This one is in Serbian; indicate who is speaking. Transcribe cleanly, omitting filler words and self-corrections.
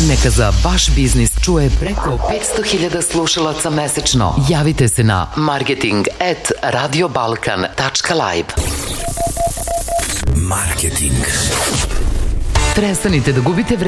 Speaker 1: Neka za vaš biznis čuje preko 500.000 slušalaca mesečno. Javite se na marketing@radiobalkan.live.
Speaker 2: Marketing.
Speaker 1: Prestanite da gubite vreme